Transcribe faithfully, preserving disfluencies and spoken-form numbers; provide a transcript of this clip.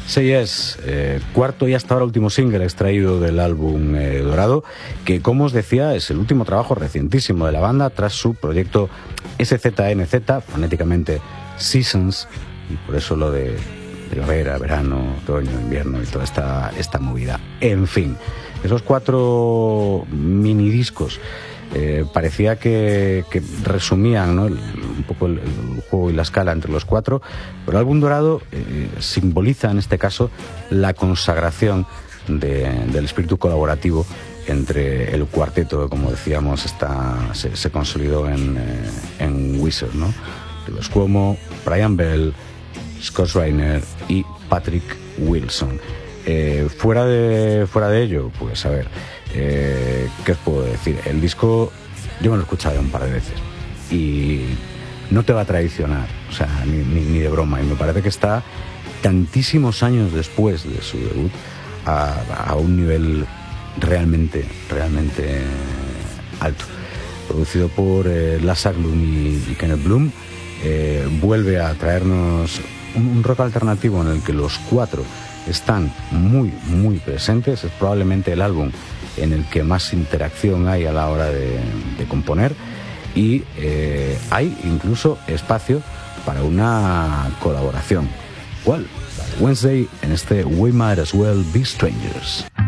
Sí, es eh, cuarto y hasta ahora último single extraído del álbum eh, Dorado, que como os decía es el último trabajo recientísimo de la banda tras su proyecto S Z N Z, fonéticamente Seasons, y por eso lo de primavera, verano, otoño, invierno y toda esta, esta movida. En fin, esos cuatro mini discos Eh, parecía que, que resumían, ¿no?, el, un poco el, el juego y la escala entre los cuatro, pero el álbum Dorado eh, simboliza en este caso la consagración de, del espíritu colaborativo entre el cuarteto que, como decíamos, está, se, se consolidó en, eh, en Wizard, ¿no? Rivers Cuomo, Brian Bell, Scott Reiner y Patrick Wilson. Eh, fuera de fuera de ello, pues a ver, eh, ¿qué os puedo decir? El disco yo me lo he escuchado un par de veces y no te va a traicionar, o sea, ni, ni, ni de broma, y me parece que está tantísimos años después de su debut a, a un nivel realmente, realmente alto. Producido por eh, Lasse Haglund y, y Kenneth Bloom, eh, vuelve a traernos un, un rock alternativo en el que los cuatro están muy, muy presentes. Es probablemente el álbum en el que más interacción hay a la hora de, de componer, y eh, hay incluso espacio para una colaboración. ¿Cuál? La de Wednesday en este We Might As Well Be Strangers.